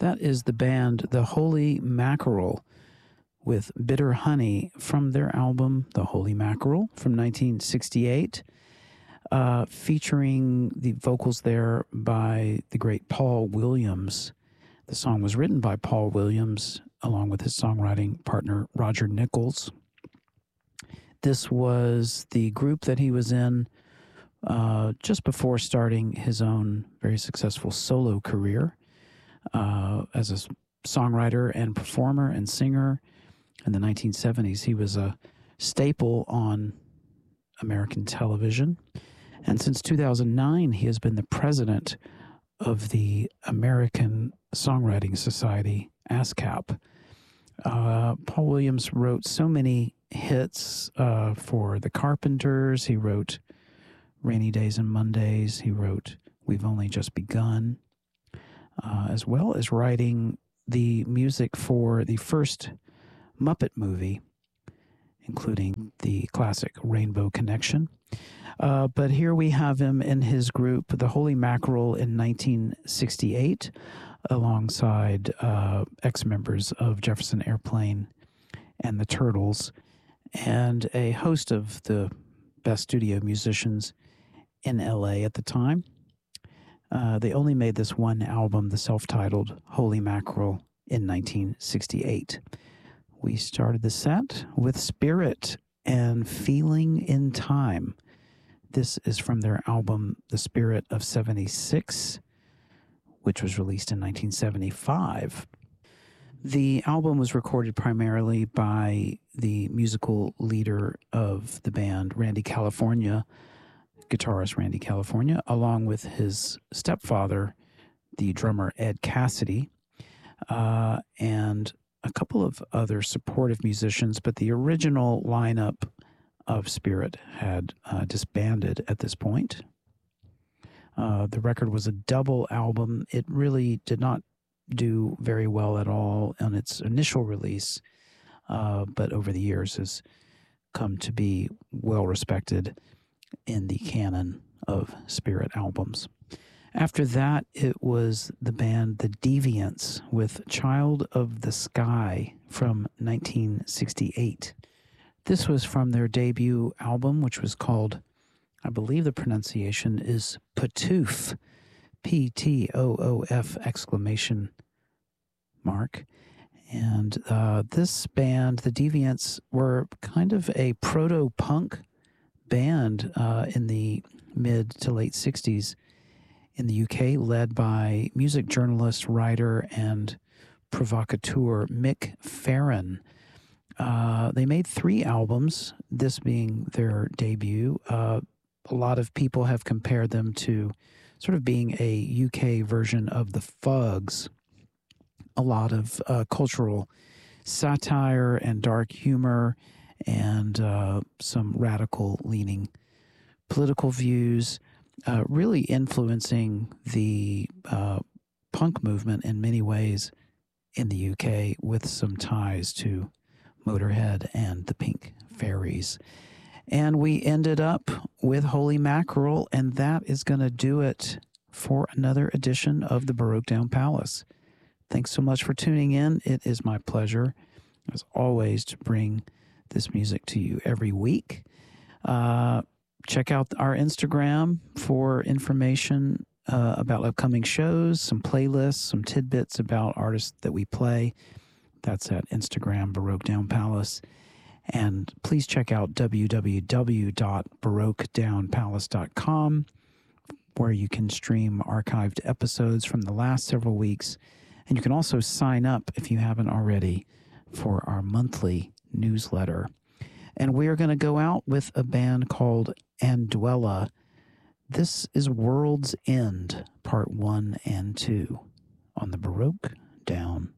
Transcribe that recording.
That is the band The Holy Mackerel with Bitter Honey from their album The Holy Mackerel from 1968, featuring the vocals there by the great Paul Williams. The song was written by Paul Williams along with his songwriting partner Roger Nichols. This was the group that he was in just before starting his own very successful solo career as a songwriter and performer and singer. In the 1970s, he was a staple on American television. And since 2009, he has been the president of the American Songwriting Society, ASCAP. Paul Williams wrote so many hits for the Carpenters. He wrote Rainy Days and Mondays. He wrote We've Only Just Begun, as well as writing the music for the first Muppet movie, including the classic Rainbow Connection. But here we have him in his group, The Holy Mackerel, in 1968, alongside ex-members of Jefferson Airplane and the Turtles, and a host of the best studio musicians in LA at the time. They only made this one album, the self-titled Holy Mackerel, in 1968. We started the set with Spirit and Feeling in Time. This is from their album, The Spirit of 76, which was released in 1975. The album was recorded primarily by the musical leader of the band, Randy California, guitarist Randy California, along with his stepfather, the drummer Ed Cassidy, and a couple of other supportive musicians, but the original lineup of Spirit had disbanded at this point. The record was a double album. It really did not do very well at all on its initial release, but over the years has come to be well respected in the canon of Spirit albums. After that, it was the band The Deviants with Child of the Sky from 1968. This was from their debut album, which was called, I believe the pronunciation is Patoof, P-T-O-O-F exclamation mark. And this band, The Deviants, were kind of a proto-punk band in the mid to late 60s in the UK, led by music journalist, writer, and provocateur Mick Farren. They made 3 albums, this being their debut. A lot of people have compared them to sort of being a UK version of the Fugs. A lot of cultural satire and dark humor and some radical-leaning political views, really influencing the punk movement in many ways in the UK, with some ties to Motorhead and the Pink Fairies. And we ended up with Holy Mackerel, and that is going to do it for another edition of the Baroque Down Palace. Thanks so much for tuning in. It is my pleasure, as always, to bring this music to you every week. Check out our Instagram for information about upcoming shows, some playlists, some tidbits about artists that we play. That's at Instagram, Baroque Down Palace. And please check out www.baroquedownpalace.com, where you can stream archived episodes from the last several weeks. And you can also sign up, if you haven't already, for our monthly newsletter. And we are going to go out with a band called Anduella. This is World's End, Part 1 and 2, on the Baroque Down